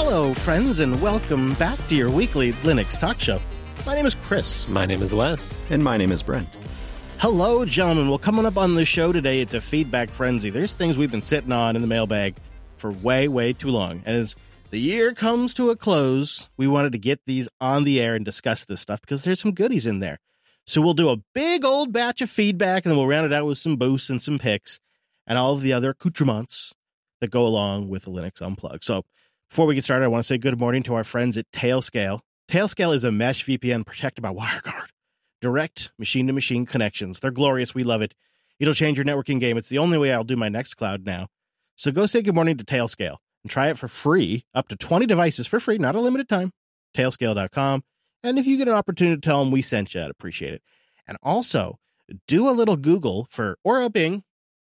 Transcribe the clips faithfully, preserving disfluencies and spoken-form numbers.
Hello, friends, and welcome back to your weekly Linux talk show. My name is Chris. My name is Wes. And my name is Brent. Hello, gentlemen. Well, coming up on the show today, it's a feedback frenzy. There's things we've been sitting on in the mailbag for way, way too long. And as the year comes to a close, we wanted to get these on the air and discuss this stuff because there's some goodies in there. So we'll do a big old batch of feedback, and then we'll round it out with some boosts and some picks and all of the other accoutrements that go along with the Linux Unplugged. So before we get started, I want to say good morning to our friends at Tailscale. Tailscale is a mesh V P N protected by WireGuard. Direct machine-to-machine connections. They're glorious. We love it. It'll change your networking game. It's the only way I'll do my Nextcloud now. So go say good morning to Tailscale and try it for free, up to twenty devices for free, not a limited time, tailscale dot com. And if you get an opportunity to tell them we sent you, I'd appreciate it. And also, do a little Google for, or a Bing,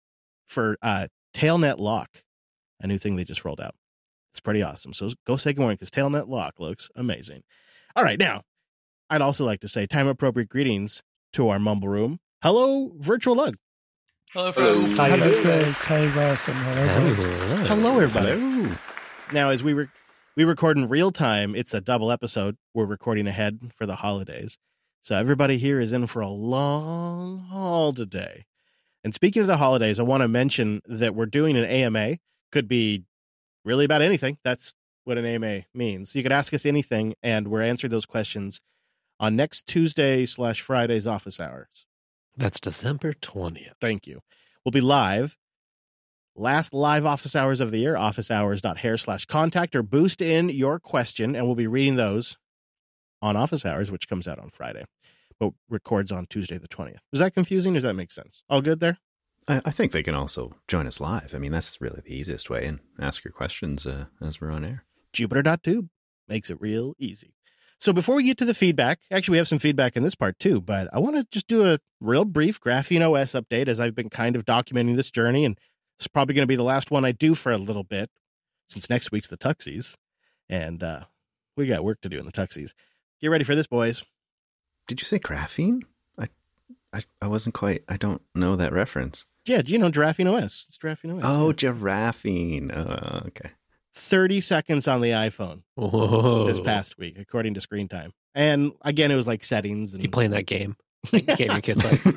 for uh, Tailnet Lock, a new thing they just rolled out. It's pretty awesome. So go say good morning because Tailnet Lock looks amazing. All right, now, I'd also like to say time-appropriate greetings to our Mumble Room. Hello, Virtual Lug. Hello, friends. Hi, hello, Chris. Hey, Wes. And hello, Hello. Hello, everybody. Hello. Now, as we re- we record in real time, it's a double episode. We're recording ahead for the holidays. So everybody here is in for a long haul today. And speaking of the holidays, I want to mention that we're doing an A M A. Could be really about anything. That's what an A M A means. You could ask us anything, and we're answering those questions on next Tuesday slash Friday's office hours. That's December twentieth. Thank you. We'll be live. Last live office hours of the year, office hours dot hair slash contact, or boost in your question, and we'll be reading those on office hours, which comes out on Friday, but records on Tuesday the twentieth. Is that confusing? Does that make sense? All good there? I, I think they can also join us live. I mean, that's really the easiest way, and ask your questions uh, as we're on air. Jupiter dot tube makes it real easy. So before we get to the feedback, actually we have some feedback in this part too, but I want to just do a real brief Graphene O S update as I've been kind of documenting this journey, and it's probably going to be the last one I do for a little bit since next week's the Tuxies, and uh, we got work to do in the Tuxies. Get ready for this, boys. Did you say graphene? I, I, I wasn't quite, I don't know that reference. Yeah, you know, Giraffene O S. It's Giraffene O S. Oh, yeah. giraffene. Uh, okay. thirty seconds on the iPhone Whoa. this past week, according to Screen Time. And again, it was like settings. And You playing that game? Like the game your kids like?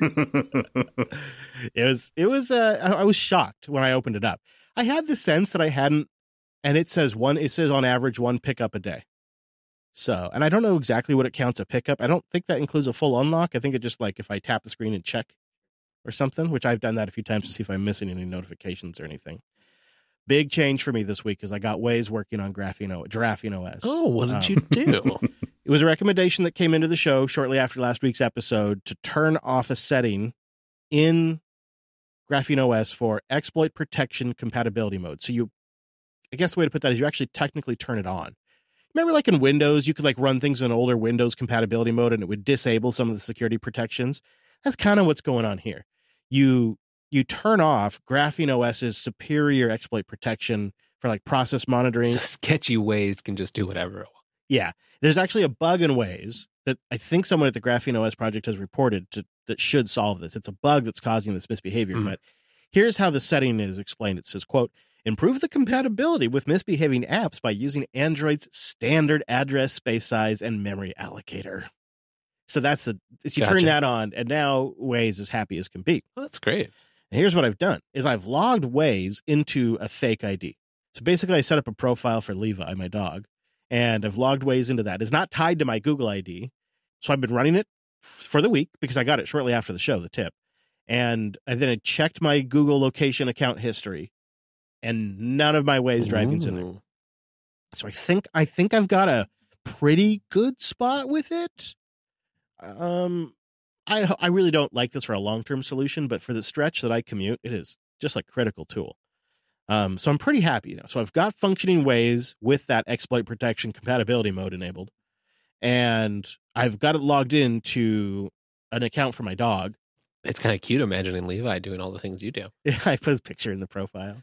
it was, it was, uh, I I was shocked when I opened it up. I had the sense that I hadn't, and it says one, it says on average one pickup a day. So, and I don't know exactly what it counts a pickup. I don't think that includes a full unlock. I think it just like if I tap the screen and check or something, which I've done that a few times to see if I'm missing any notifications or anything. Big change for me this week because I got Waze working on Graphene O S, Giraffene O S. Oh, what did Um, you do? It was a recommendation that came into the show shortly after last week's episode to turn off a setting in Graphene O S for exploit protection compatibility mode. So you, I guess the way to put that is you actually technically turn it on. Remember like in Windows, you could like run things in older Windows compatibility mode and it would disable some of the security protections. That's kind of what's going on here. You you turn off Graphene OS's superior exploit protection for like process monitoring. So sketchy Ways can just do whatever it wants. Yeah. There's actually a bug in Waze that I think someone at the Graphene O S project has reported to, that should solve this. It's a bug that's causing this misbehavior. Mm. But here's how the setting is explained. It says, quote, improve the compatibility with misbehaving apps by using Android's standard address, space size, and memory allocator. So that's the, so you Gotcha. turn that on, and now Waze is happy as can be. Well, that's great. And here's what I've done is I've logged Waze into a fake I D. So basically I set up a profile for Levi, my dog, and I've logged Waze into that. It's not tied to my Google I D. So I've been running it for the week because I got it shortly after the show, the tip. And I then I checked my Google location account history, and none of my Waze driving's in there. Ooh. So I think I think I've got a pretty good spot with it. Um, I I really don't like this for a long-term solution, but for the stretch that I commute, it is just like critical tool. Um, so I'm pretty happy now. So I've got functioning Waze with that exploit protection compatibility mode enabled, and I've got it logged into an account for my dog. It's kind of cute imagining Levi doing all the things you do. Yeah, I put a picture in the profile.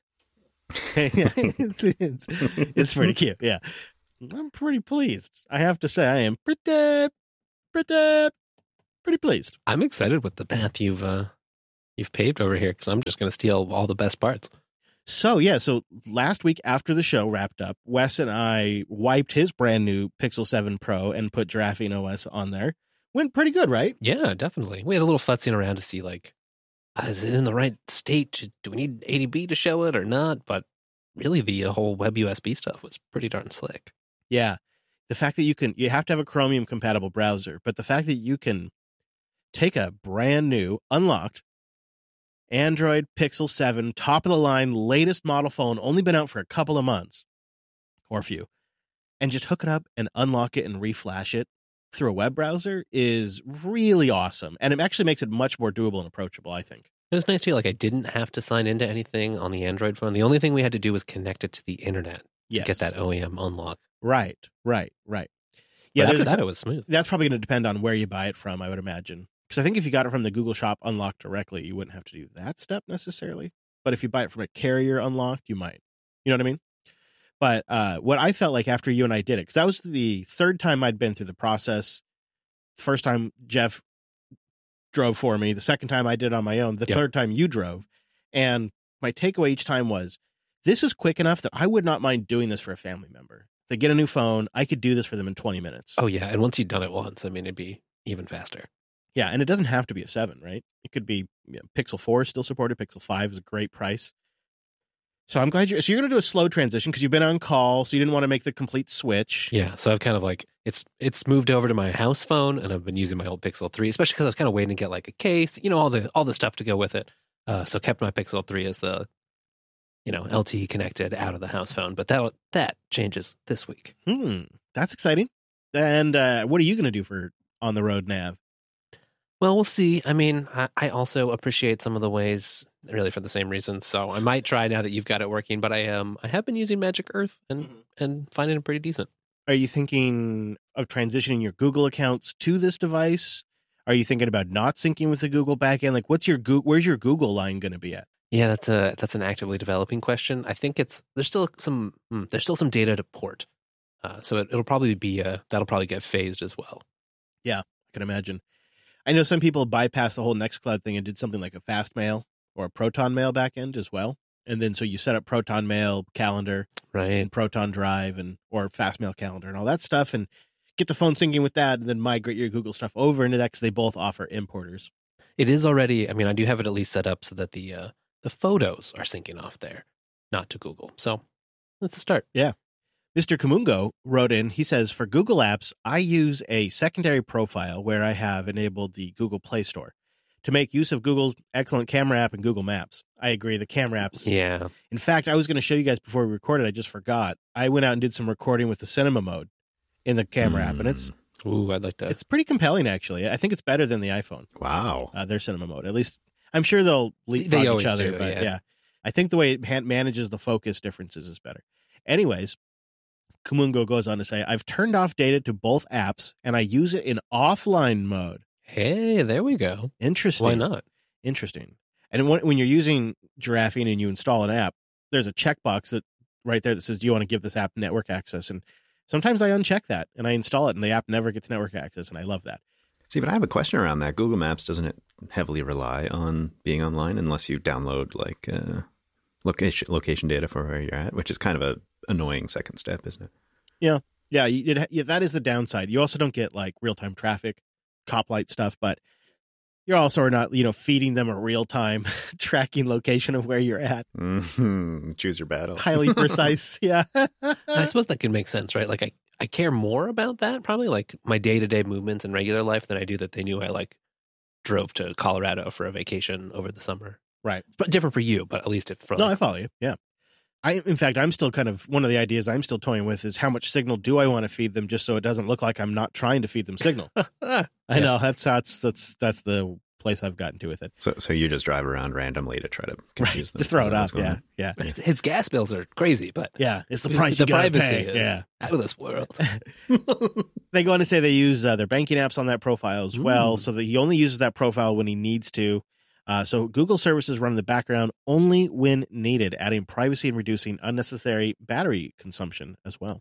it's, it's, it's pretty cute. Yeah, I'm pretty pleased. I have to say, I am pretty, pretty, pretty pleased. I'm excited with the path you've uh, you've paved over here because I'm just going to steal all the best parts. So, yeah, so last week after the show wrapped up, Wes and I wiped his brand new Pixel seven Pro and put Giraffing O S on there. Went pretty good, right? Yeah, definitely. We had a little futzing around to see, like, uh, is it in the right state? Do we need A D B to show it or not? But really, the uh, whole web U S B stuff was pretty darn slick. Yeah. The fact that you can, you have to have a Chromium compatible browser, but the fact that you can take a brand new, unlocked Android Pixel seven, top of the line, latest model phone, only been out for a couple of months or a few, and just hook it up and unlock it and reflash it through a web browser is really awesome. And it actually makes it much more doable and approachable, I think. It was nice too. Like, I didn't have to sign into anything on the Android phone. The only thing we had to do was connect it to the internet Yes. to get that O E M unlock. Right, right, right. Yeah, Yeah, after there's that, a, it was smooth. that's probably going to depend on where you buy it from, I would imagine. Because I think if you got it from the Google Shop unlocked directly, you wouldn't have to do that step necessarily. But if you buy it from a carrier unlocked, you might. You know what I mean? But uh, what I felt like after you and I did it, because that was the third time I'd been through the process. First time Jeff drove for me. The second time I did it on my own. The Yep. third time you drove. And my takeaway each time was, this is quick enough that I would not mind doing this for a family member. They get a new phone. I could do this for them in twenty minutes. Oh, yeah. And once you'd done it once, I mean, it'd be even faster. Yeah, and it doesn't have to be a seven, right? It could be, you know, Pixel four is still supported. Pixel five is a great price. So I'm glad you're, so you're going to do a slow transition because you've been on call, so you didn't want to make the complete switch. Yeah. So I've kind of like, it's it's moved over to my house phone, and I've been using my old Pixel three, especially because I was kind of waiting to get like a case, you know, all the all the stuff to go with it. Uh, so kept my Pixel three as the, you know, L T E connected out of the house phone. But that that changes this week. Hmm, that's exciting. And uh, what are you going to do for on the road nav? Well, we'll see. I mean, I, I also appreciate some of the ways, really for the same reasons. So I might try now that you've got it working. But I um I have been using Magic Earth and and finding it pretty decent. Are you thinking of transitioning your Google accounts to this device? Are you thinking about not syncing with the Google backend? Like, what's your Go- where's your Google line going to be at? Yeah, that's a that's an actively developing question. I think it's there's still some mm, there's still some data to port, uh, so it, it'll probably be uh that'll probably get phased as well. Yeah, I can imagine. I know some people bypassed the whole Nextcloud thing and did something like a Fast Mail or a Proton Mail backend as well. And then so you set up Proton Mail calendar Right. and Proton Drive and or Fast Mail calendar and all that stuff, and get the phone syncing with that, and then migrate your Google stuff over into that because they both offer importers. It is already. I mean, I do have it at least set up so that the uh, the photos are syncing off there, not to Google. So let's start. Mister Kamungo wrote in, he says, for Google Apps, I use a secondary profile where I have enabled the Google Play Store to make use of Google's excellent camera app and Google Maps. I agree, the camera apps. Yeah. In fact, I was going to show you guys before we recorded, I just forgot. I went out and did some recording with the cinema mode in the camera app, and it's Ooh, I'd like to. it's pretty compelling, actually. I think it's better than the iPhone, Wow. uh, their cinema mode. At least, I'm sure they'll leapfrog They each always other, do, but yeah. yeah. I think the way it han- manages the focus differences is better. Anyways, Kumungo goes on to say, I've turned off data to both apps, and I use it in offline mode. Hey, there we go. Interesting. Why not? Interesting. And when, when you're using Giraffing and you install an app, there's a checkbox that right there that says, do you want to give this app network access? And sometimes I uncheck that and I install it and the app never gets network access. And I love that. See, but I have a question around that. Google Maps, doesn't it heavily rely on being online unless you download like uh, location location data for where you're at, which is kind of a annoying second step, isn't it? Yeah. Yeah, it, yeah, that is the downside. You also don't get like real-time traffic, cop light stuff, but you're also not, you know, feeding them a real-time tracking location of where you're at. Mm-hmm. Choose your battles. Highly precise. Yeah. I suppose that can make sense, right? Like I, I care more about that, probably like my day-to-day movements in regular life than I do that they knew I like drove to Colorado for a vacation over the summer. Right. But different for you, but at least if for No, like, I follow you. Yeah. I, in fact, I'm still kind of, one of the ideas I'm still toying with is how much signal do I want to feed them just so it doesn't look like I'm not trying to feed them signal. I Yeah. know that's, that's, that's, that's the place I've gotten to with it. So, so you just drive around randomly to try to confuse them. Just throw Is it that up. what's going Yeah. on? Yeah. his gas bills are crazy, but Yeah. It's the I mean, price the you gotta privacy pay. is Yeah. out of this world. They go on to say they use uh, their banking apps on that profile as well, Mm. so that he only uses that profile when he needs to. Uh, so Google services run in the background only when needed, adding privacy and reducing unnecessary battery consumption as well.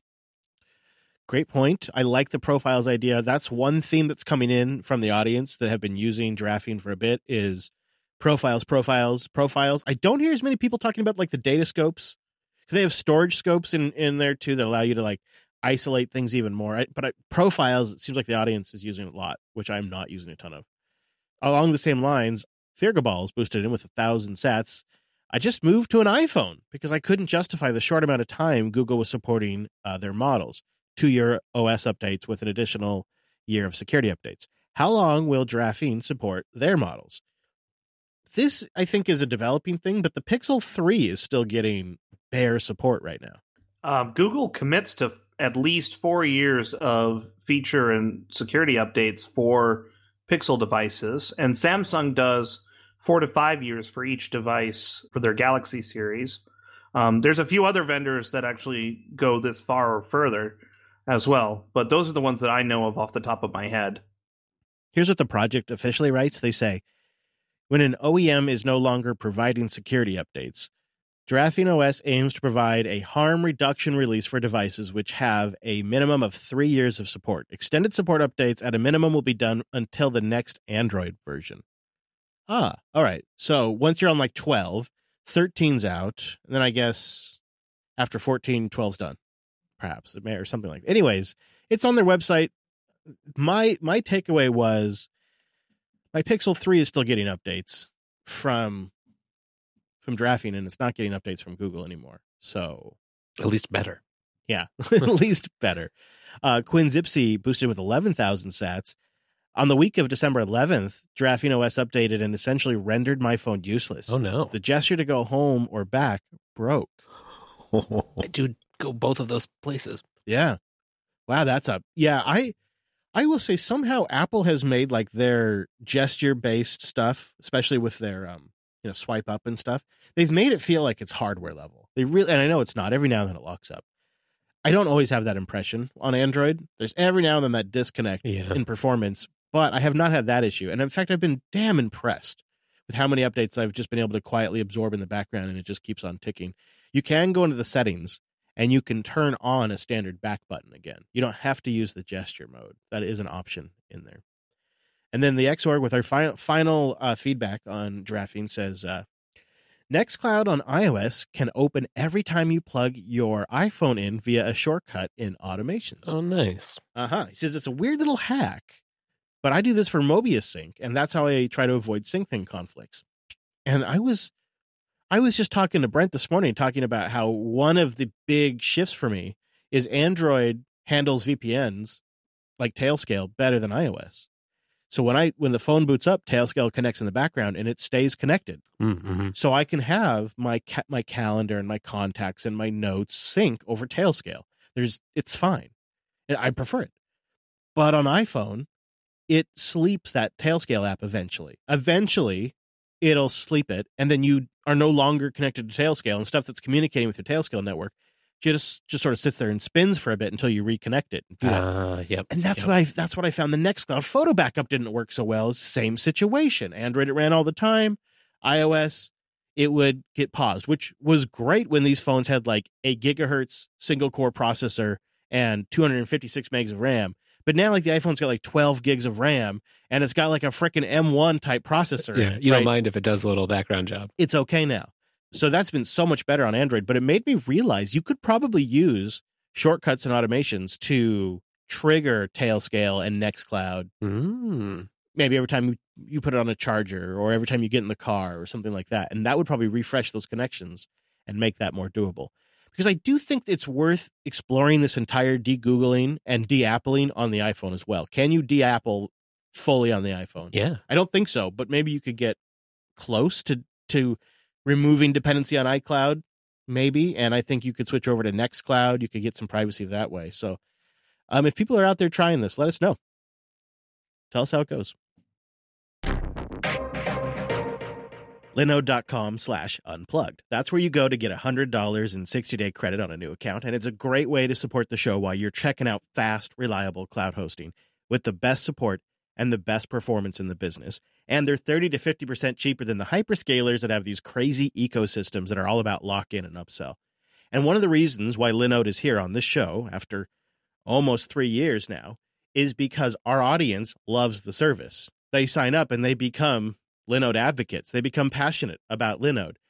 Great point. I like the profiles idea. That's one theme that's coming in from the audience that have been using Giraffing for a bit is profiles, profiles, profiles. I don't hear as many people talking about like the data scopes, because they have storage scopes in, in there too that allow you to like isolate things even more. I, but I, profiles, it seems like the audience is using a lot, which I'm not using a ton of. Along the same lines, Firgaballs boosted in with a thousand sats. I just moved to an iPhone because I couldn't justify the short amount of time Google was supporting uh, their models. Two-year O S updates with an additional year of security updates. How long will Giraffine support their models? This, I think, is a developing thing, but the Pixel three is still getting bare support right now. Um, Google commits to f- at least four years of feature and security updates for Pixel devices, and Samsung does four to five years for each device for their Galaxy series. Um, there's a few other vendors that actually go this far or further as well, but those are the ones that I know of off the top of my head. Here's what the project officially writes. They say, when an O E M is no longer providing security updates, Giraffine O S aims to provide a harm reduction release for devices which have a minimum of three years of support. Extended support updates at a minimum will be done until the next Android version. Ah, all right. So once you're on like twelve, thirteen's out, and then I guess after fourteen, twelve's done. Perhaps it may, or something like that. Anyways, it's on their website. My my takeaway was my Pixel three is still getting updates from from Giraffine, and it's not getting updates from Google anymore. So At least better. yeah, at least better. Uh, Quinn Zipsy boosted with eleven thousand sats. On the week of December eleventh, Giraffine O S updated and essentially rendered my phone useless. Oh, no. The gesture to go home or back broke. I do go both of those places. Yeah. Wow, that's up. Yeah, I I will say somehow Apple has made like their gesture-based stuff, especially with their um, you know, swipe up and stuff. They've made it feel like it's hardware level. They really, and I know it's not. Every now and then it locks up. I don't always have that impression on Android. There's every now and then that disconnect Yeah. in performance, but I have not had that issue. And in fact, I've been damn impressed with how many updates I've just been able to quietly absorb in the background, and it just keeps on ticking. You can go into the settings and you can turn on a standard back button again. You don't have to use the gesture mode. That is an option in there. And then the Xorg with our final, final uh, feedback on Giraffine says, uh, Nextcloud on iOS can open every time you plug your iPhone in via a shortcut in automations. Oh, nice. Uh-huh. He says it's a weird little hack, but I do this for Mobius Sync, and that's how I try to avoid sync thing conflicts. And I was I was just talking to Brent this morning, talking about how one of the big shifts for me is Android handles V P Ns like Tailscale better than iOS. So when I when the phone boots up, Tailscale connects in the background and it stays connected. Mm-hmm. So I can have my ca- my calendar and my contacts and my notes sync over Tailscale. There's it's fine. And I prefer it. But on iPhone, it sleeps that Tailscale app eventually. Eventually, it'll sleep it, and then you are no longer connected to Tailscale, and stuff that's communicating with your Tailscale network just just sort of sits there and spins for a bit until you reconnect it. And, Uh, yep. and that's yep. what I that's what I found. The Nextcloud photo backup didn't work so well. It's the same situation. Android, it ran all the time. iOS, it would get paused, which was great when these phones had like a gigahertz single core processor and two hundred fifty-six megs of RAM. But now, like, the iPhone's got like twelve gigs of RAM, and it's got like a freaking M one type processor. Yeah, you right? don't mind if it does a little background job. It's okay now. So that's been so much better on Android, but it made me realize you could probably use shortcuts and automations to trigger Tailscale and Nextcloud. Mm. Maybe every time you, you put it on a charger or every time you get in the car or something like that. And that would probably refresh those connections and make that more doable. Because I do think it's worth exploring this entire de-Googling and de-Appling on the iPhone as well. Can you de-Apple fully on the iPhone? Yeah. I don't think so, but maybe you could get close to, to removing dependency on iCloud, maybe. And I think you could switch over to Nextcloud. You could get some privacy that way. So um, if people are out there trying this, let us know. Tell us how it goes. Linode.com slash unplugged. That's where you go to get one hundred dollars in sixty-day credit on a new account, and it's a great way to support the show while you're checking out fast, reliable cloud hosting with the best support and the best performance in the business. And they're thirty to fifty percent cheaper than the hyperscalers that have these crazy ecosystems that are all about lock-in and upsell. And one of the reasons why Linode is here on this show after almost three years now is because our audience loves the service. They sign up and they become Linode advocates. They become passionate about Linode.